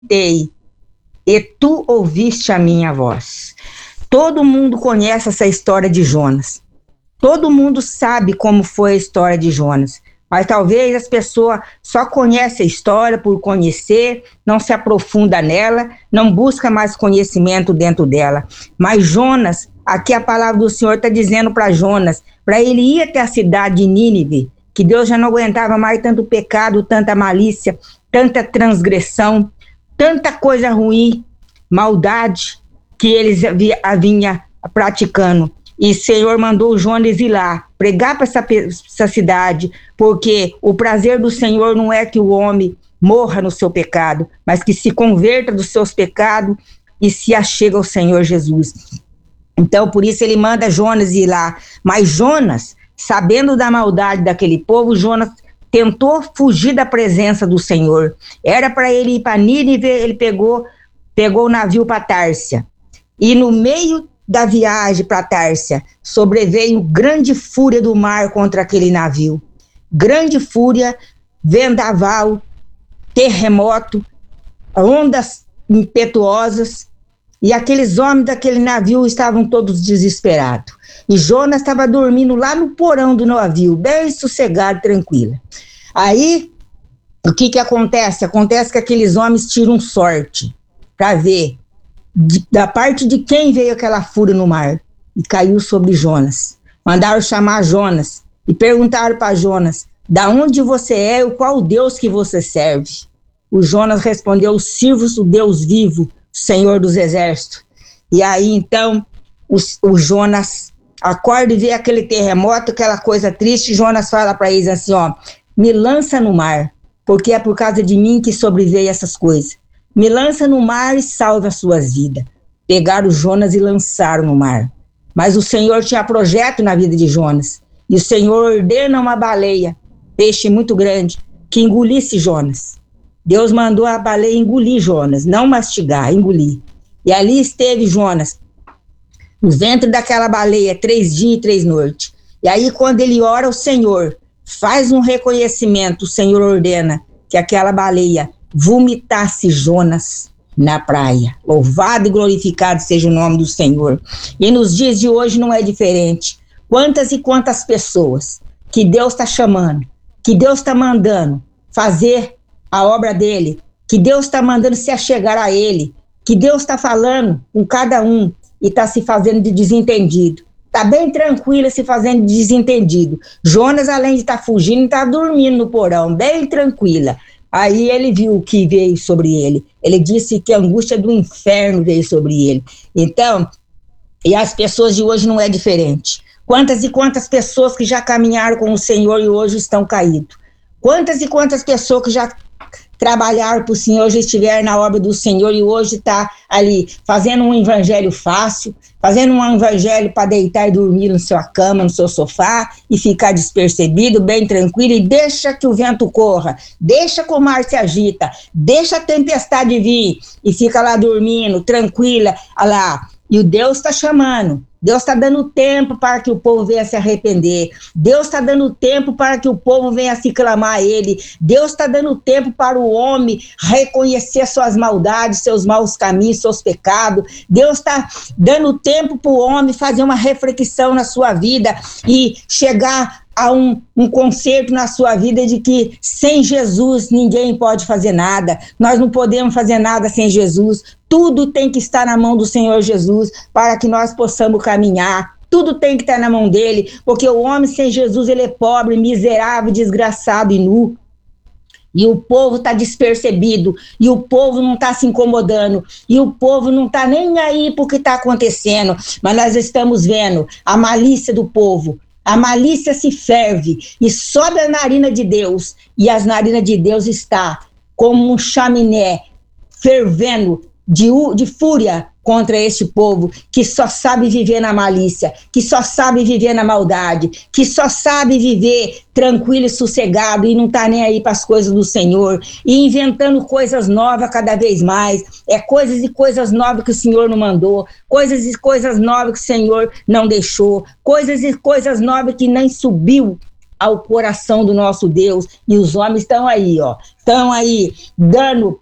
gritei, e tu ouviste a minha voz. Todo mundo conhece essa história de Jonas. Todo mundo sabe como foi a história de Jonas. Mas talvez as pessoas só conhecem a história por conhecer, não se aprofunda nela, não busca mais conhecimento dentro dela. Mas Jonas, aqui a palavra do Senhor está dizendo para Jonas, para ele ir até a cidade de Nínive, que Deus já não aguentava mais tanto pecado, tanta malícia, tanta transgressão, tanta coisa ruim, maldade que eles vinham praticando. E o Senhor mandou o Jonas ir lá, pregar para essa cidade, porque o prazer do Senhor não é que o homem morra no seu pecado, mas que se converta dos seus pecados e se achega ao Senhor Jesus. Então, por isso ele manda Jonas ir lá. Mas Jonas, sabendo da maldade daquele povo, Jonas tentou fugir da presença do Senhor. Era para ele ir para Nínive, ele pegou o navio para Társia. E no meio da viagem para Társia, sobreveio grande fúria do mar contra aquele navio. Grande fúria, vendaval, terremoto, ondas impetuosas, e aqueles homens daquele navio estavam todos desesperados. E Jonas estava dormindo lá no porão do navio, bem sossegado, tranquilo. Aí, o que acontece? Acontece que aqueles homens tiram sorte para ver da parte de quem veio aquela fúria no mar e caiu sobre Jonas. Mandaram chamar Jonas e perguntaram para Jonas, da onde você é e qual Deus que você serve? O Jonas respondeu, sirvo o Deus vivo, Senhor dos exércitos. E aí então o Jonas acorda e vê aquele terremoto, aquela coisa triste. Jonas fala para eles assim, ó, me lança no mar, porque é por causa de mim que sobreveio essas coisas. Me lança no mar e salve as suas vidas. Pegaram Jonas e lançaram no mar. Mas o Senhor tinha projeto na vida de Jonas. E o Senhor ordena uma baleia, peixe muito grande, que engolisse Jonas. Deus mandou a baleia engolir Jonas, não mastigar, engolir. E ali esteve Jonas, no ventre daquela baleia, 3 dias e 3 noites. E aí quando ele ora ao Senhor, faz um reconhecimento, o Senhor ordena que aquela baleia vomitasse Jonas na praia. Louvado e glorificado seja o nome do Senhor. E nos dias de hoje não é diferente. Quantas e quantas pessoas que Deus está chamando, que Deus está mandando fazer a obra dele, que Deus está mandando se achegar a ele, que Deus está falando com cada um e está se fazendo de desentendido. Está bem tranquila se fazendo de desentendido. Jonas, além de estar fugindo, está dormindo no porão, bem tranquila. Aí ele viu o que veio sobre ele. Ele disse que a angústia do inferno veio sobre ele. Então, e as pessoas de hoje não é diferente. Quantas e quantas pessoas que já caminharam com o Senhor e hoje estão caídos. Quantas e quantas pessoas que já trabalharam para o Senhor, já estiveram na obra do Senhor e hoje está ali fazendo um evangelho fácil, fazendo um evangelho para deitar e dormir na sua cama, no seu sofá e ficar despercebido, bem tranquilo, e deixa que o vento corra, deixa que o mar se agita, deixa a tempestade vir e fica lá dormindo, tranquila, lá. E o Deus está chamando. Deus está dando tempo para que o povo venha se arrepender. Deus está dando tempo para que o povo venha se clamar a ele. Deus está dando tempo para o homem reconhecer suas maldades, seus maus caminhos, seus pecados. Deus está dando tempo para o homem fazer uma reflexão na sua vida e chegar a um concerto na sua vida de que sem Jesus ninguém pode fazer nada. Nós não podemos fazer nada sem Jesus. Tudo tem que estar na mão do Senhor Jesus para que nós possamos caminhar. Tudo tem que estar na mão dele, porque o homem sem Jesus, ele é pobre, miserável, desgraçado e nu. E o povo está despercebido, e o povo não está se incomodando, e o povo não está nem aí para o que está acontecendo. Mas nós estamos vendo a malícia do povo. A malícia se ferve e sobe a narina de Deus, e as narinas de Deus está como um chaminé fervendo de fúria contra este povo que só sabe viver na malícia, que só sabe viver na maldade, que só sabe viver tranquilo e sossegado e não está nem aí para as coisas do Senhor, e inventando coisas novas cada vez mais. É coisas e coisas novas que o Senhor não mandou, coisas e coisas novas que o Senhor não deixou, coisas e coisas novas que nem subiu ao coração do nosso Deus. E os homens estão aí, ó, estão aí dando